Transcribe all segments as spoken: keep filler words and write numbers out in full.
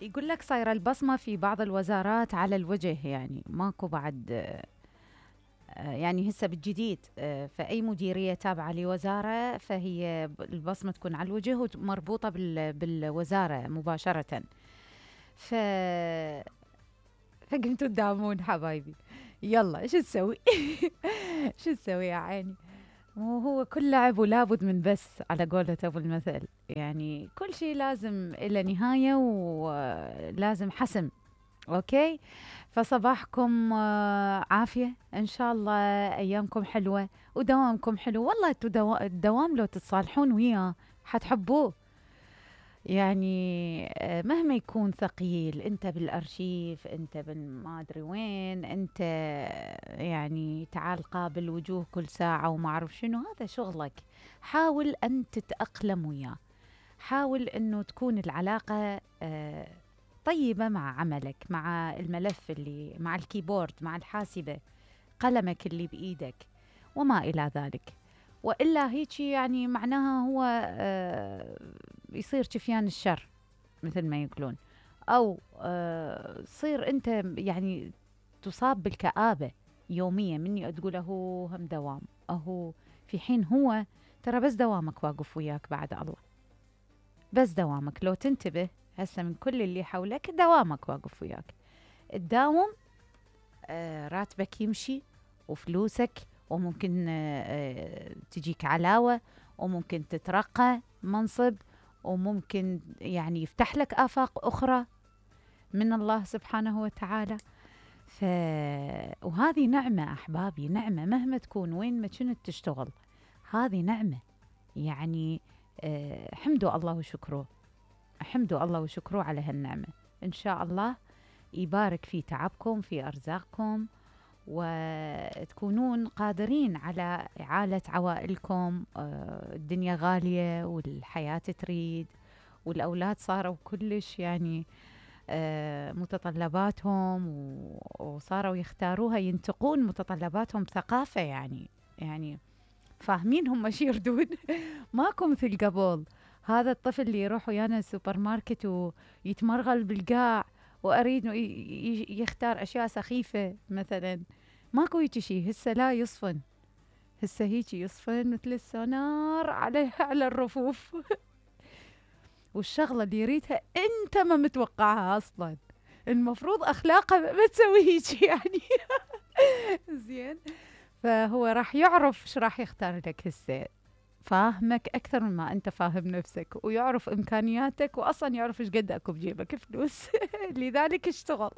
يقول لك صايرة البصمة في بعض الوزارات على الوجه، يعني ماكو بعد آه، يعني هسه بالجديد آه، فأي مديرية تابعة لوزارة فهي ب- البصمة تكون على الوجه ومربوطة بال بالوزارة مباشرة. ف فقمتوا تداومون حبايبي. يلا ايش تسوي؟ شو تسوي يا عيني؟ مو هو كل لعب ولابد من بس، على قولة أبو المثل، يعني كل شيء لازم إلى نهاية ولازم حسم. أوكي. فصباحكم آه، عافية إن شاء الله، أيامكم حلوة ودوامكم حلو. والله انتوا دوا- الدوام لو تتصالحون وياه حتحبوه. يعني آه، مهما يكون ثقيل، انت بالارشيف، انت بالما ادري وين، انت آه، يعني تعال قابل وجوه كل ساعة وما اعرف شنو، هذا شغلك. حاول ان تتأقلم وياه، حاول انه تكون العلاقة آه، طيبة مع عملك، مع الملف اللي مع الكيبورد، مع الحاسبة، قلمك اللي بإيدك وما إلى ذلك. وإلا هيك يعني معناها هو آه، يصير شفيان الشر مثل ما يقولون، أو آه، صير أنت يعني تصاب بالكآبة يوميا مني تقول أهو هم دوام أهو، في حين هو ترى بس دوامك واقف وياك بعد الله. بس دوامك لو تنتبه هسه من كل اللي حولك، دوامك واقف وياك. تداوم آه، راتبك يمشي وفلوسك، وممكن آه، آه، تجيك علاوة، وممكن تترقى منصب، وممكن يعني يفتح لك آفاق أخرى من الله سبحانه وتعالى. ف... وهذه نعمة أحبابي، نعمة مهما تكون وين ما كنت تشتغل، هذه نعمة. يعني آه، حمدوا الله وشكروه، حمدوا الله وشكروه على هالنعمة. إن شاء الله يبارك في تعبكم، في أرزاقكم، وتكونون قادرين على إعالة عوائلكم. آه، الدنيا غالية والحياة تريد، والأولاد صاروا كلش يعني آه، متطلباتهم و- وصاروا يختاروها، ينتقون متطلباتهم ثقافة يعني. يعني فاهمين هم شي يردون. ماكو مثل قبل. هذا الطفل اللي يروح ويانا السوبر ماركت ويتمرغل بالقاع واريد ي- ي- يختار اشياء سخيفه مثلا، ماكو هيك شيء. هسه لا يصفن، هسه هيك يصفن مثل السونار على على الرفوف. والشغله اللي يريدها انت ما متوقعها اصلا، المفروض اخلاقه ما تسوي هيك يعني. زين. فهو راح يعرف ايش راح يختار لك هسه، فاهمك اكثر مما انت فاهم نفسك، ويعرف امكانياتك، واصلا يعرف ايش قد اكو بجيبك فلوس. لذلك اشتغل.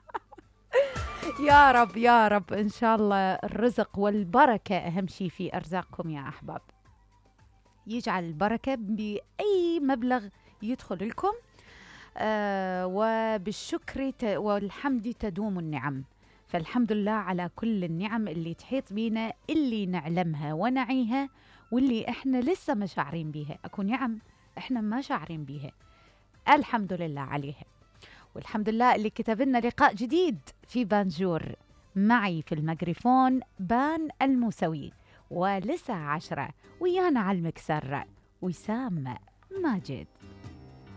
يا رب يا رب ان شاء الله الرزق والبركه اهم شيء في ارزاقكم يا احباب، يجعل البركه باي مبلغ يدخل لكم. آه وبالشكر ت- والحمد تدوم النعم. فالحمد لله على كل النعم اللي تحيط بينا، اللي نعلمها ونعيها، واللي احنا لسه ما شاعرين بيها. اكو نعم احنا ما شاعرين بيها، الحمد لله عليها. والحمد لله اللي كتب لنا لقاء جديد في بانجور. معي في الميكروفون بان الموسوي، ولسه عشرة ويانا على المكسر وسام ماجد.